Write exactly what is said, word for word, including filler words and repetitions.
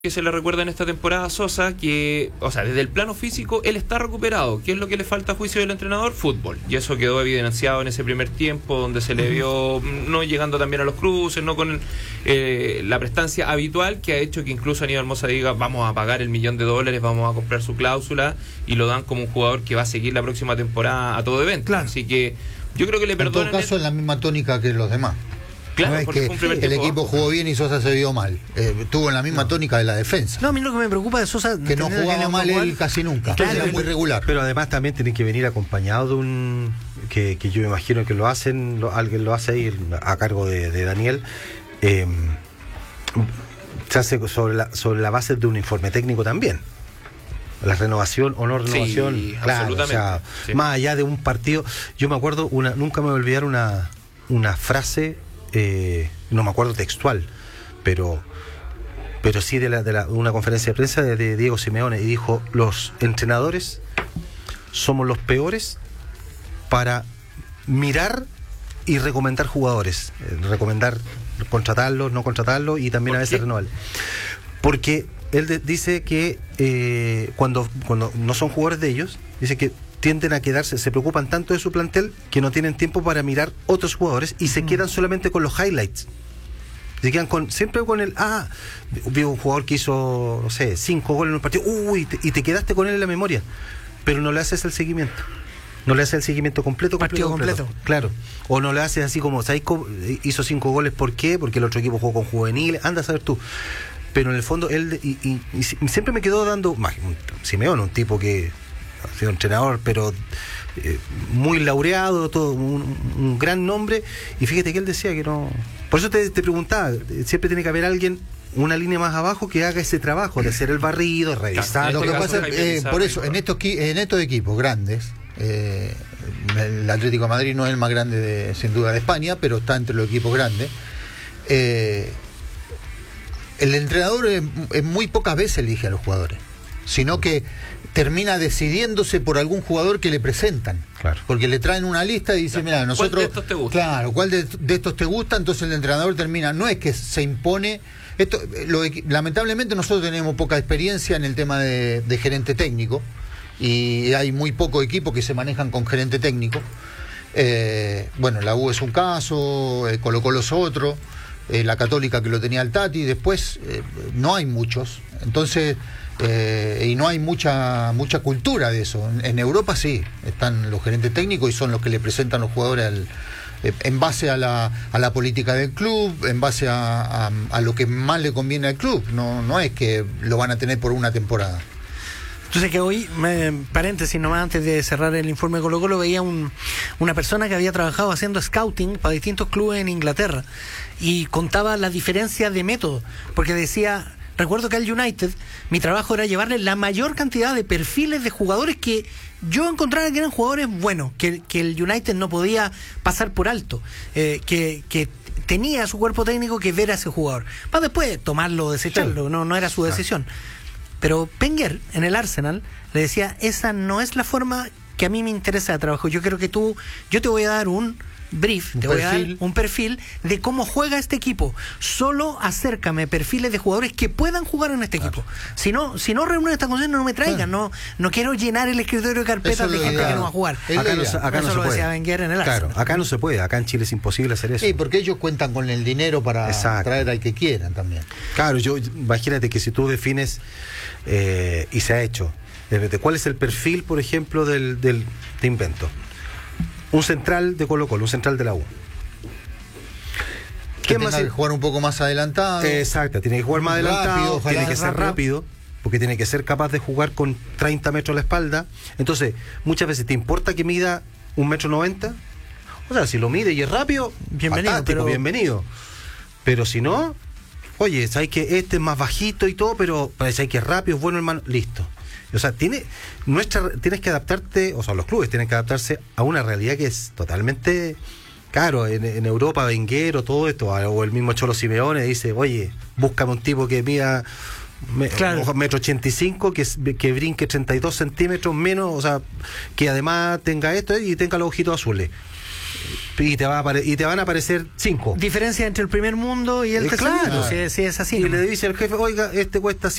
que se le recuerda en esta temporada a Sosa, que, o sea, desde el plano físico, él está recuperado. ¿Qué es lo que le falta a juicio del entrenador? Fútbol. Y eso quedó evidenciado en ese primer tiempo, donde se le vio no llegando también a los cruces, no con eh, la prestancia habitual, que ha hecho que incluso Aníbal Mosa diga, vamos a pagar el millón de dólares, vamos a comprar su cláusula, y lo dan como un jugador que va a seguir la próxima temporada a todo evento. Claro. Así que yo creo que le perdonan. En todo caso, el... en la misma tónica que los demás. Claro, no es que el equipo jugó bien y Sosa se vio mal. Eh, tuvo en la misma no. tónica de la defensa. No, a mí lo que me preocupa de Sosa... Que no jugaba mal él jugar. casi nunca. Claro, era muy regular. Pero además también tiene que venir acompañado de un... Que, que yo me imagino que lo hacen, lo, alguien lo hace ahí a cargo de, de Daniel. Eh, se hace sobre la, sobre la base de un informe técnico también. La renovación o no renovación. Sí, claro, absolutamente. O sea, sí. Más allá de un partido. Yo me acuerdo, una, nunca me voy a olvidar una, una frase... Eh, no me acuerdo textual, pero pero sí de, la, de la, una conferencia de prensa de, de Diego Simeone, y dijo: los entrenadores somos los peores para mirar y recomendar jugadores, eh, recomendar contratarlos, no contratarlos y también a veces renovar. Porque él de, dice que eh, cuando, cuando no son jugadores de ellos, dice que tienden a quedarse, se preocupan tanto de su plantel que no tienen tiempo para mirar otros jugadores y se mm. quedan solamente con los highlights. Se quedan con, siempre con el, ah, vi un jugador que hizo, no sé, cinco goles en un partido, uy, uh, y te quedaste con él en la memoria, pero no le haces el seguimiento. No le haces el seguimiento completo, completo, completo. completo. Claro. O no le haces así como, ¿sabes? Hizo cinco goles, ¿por qué? Porque el otro equipo jugó con juveniles, anda a saber tú. Pero en el fondo, él, y, y, y siempre me quedó dando, más, Simeone, un tipo que ha sido entrenador, pero eh, muy laureado, todo un, un gran nombre, y fíjate que él decía que no. Por eso te, te preguntaba, siempre tiene que haber alguien, una línea más abajo, que haga ese trabajo de hacer el barrido, revisar. Lo que pasa es, eh, por eso, en estos, en estos equipos grandes, eh, el Atlético de Madrid no es el más grande, de, sin duda, de España, pero está entre los equipos grandes. Eh, el entrenador es, es muy pocas veces elige a los jugadores, sino que termina decidiéndose por algún jugador que le presentan. Claro. Porque le traen una lista y dice, mira, nosotros... ¿Cuál de estos te gusta? Claro, ¿cuál de, de estos te gusta? Entonces el entrenador termina... No es que se impone... esto lo, Lamentablemente nosotros tenemos poca experiencia en el tema de, de gerente técnico, y hay muy poco equipo que se manejan con gerente técnico. Eh, bueno, la U es un caso, eh, Colo Colo es otro, eh, la Católica que lo tenía el Tati, después eh, no hay muchos. Entonces... Eh, y no hay mucha mucha cultura de eso. En, en Europa sí, están los gerentes técnicos y son los que le presentan los jugadores al, eh, en base a la, a la política del club, en base a, a, a lo que más le conviene al club. No, no es que lo van a tener por una temporada. Entonces que hoy, me, paréntesis nomás antes de cerrar el informe de Colo Colo, veía un, una persona que había trabajado haciendo scouting para distintos clubes en Inglaterra y contaba la diferencia de método, porque decía... Recuerdo que al United mi trabajo era llevarle la mayor cantidad de perfiles de jugadores que yo encontrara que eran jugadores buenos, que, que el United no podía pasar por alto, eh, que, que tenía su cuerpo técnico que ver a ese jugador, para después tomarlo o desecharlo, no, no era su decisión. Pero Wenger en el Arsenal le decía, esa no es la forma que a mí me interesa de trabajo, yo creo que tú, yo te voy a dar un... brief, un te voy perfil. a dar un perfil de cómo juega este equipo. Solo acércame perfiles de jugadores que puedan jugar en este claro. equipo. Si no, si no reúnen esta condición, no me traigan. Claro. No, no quiero llenar el escritorio de carpetas de gente que no va a jugar. Acá no, acá no se lo puede. Decía Wenger en el claro, Arsenal. acá no se puede. Acá en Chile es imposible hacer eso. Sí, porque ellos cuentan con el dinero para Exacto. traer al que quieran también. Claro, yo imagínate que si tú defines eh, y se ha hecho, ¿cuál es el perfil, por ejemplo, del, del te invento? Un central de Colo Colo, un central de la U. Que tenga que jugar un poco más adelantado. Exacto, tiene que jugar más rápido, adelantado, ojalá, tiene que ser rápido. rápido, porque tiene que ser capaz de jugar con treinta metros a la espalda. Entonces, muchas veces, ¿te importa que mida un metro noventa? O sea, si lo mide y es rápido, bienvenido, pero... bienvenido. Pero si no, oye, sabes que este es más bajito y todo, pero parece que es rápido, es bueno, hermano, listo. O sea, tiene nuestra tienes que adaptarte, o sea, los clubes tienen que adaptarse a una realidad que es totalmente claro. En, en Europa, Wenger o todo esto, o el mismo Cholo Simeone dice, oye, búscame un tipo que mida me, claro. metro ochenta y cinco, que, que brinque treinta y dos centímetros menos, o sea, que además tenga esto y tenga los ojitos azules. y te, va a apare- y te van a aparecer cinco. Diferencia entre el primer mundo y el Eh, tercer claro. mundo, si, si es así. Y ¿no? le dice al jefe, oiga, este cuesta